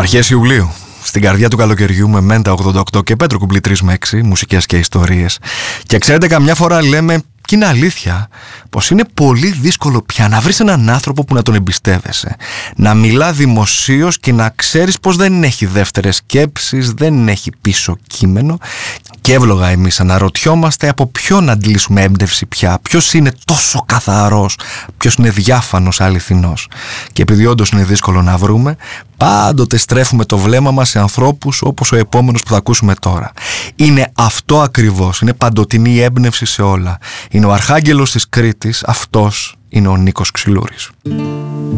Αρχές Ιουλίου, στην καρδιά του καλοκαιριού, με Μέντα 88 και Πέτρο Κουμπλή 3 με 6, μουσικές και ιστορίες. Και ξέρετε, καμιά φορά λέμε, και είναι αλήθεια, πως είναι πολύ δύσκολο πια να βρεις έναν άνθρωπο που να τον εμπιστεύεσαι. Να μιλά δημοσίως και να ξέρεις πως δεν έχει δεύτερες σκέψεις, δεν έχει πίσω κείμενο. Και εύλογα εμείς αναρωτιόμαστε από ποιον να αντλήσουμε έμπνευση πια, ποιος είναι τόσο καθαρός, ποιος είναι διάφανος, αληθινός. Και επειδή όντως είναι δύσκολο να βρούμε, πάντοτε στρέφουμε το βλέμμα μας σε ανθρώπους όπως ο επόμενος που θα ακούσουμε τώρα. Είναι αυτό ακριβώς, είναι παντοτινή έμπνευση σε όλα. Είναι ο Αρχάγγελος της Κρήτης, αυτός είναι ο Νίκος Ξυλούρης.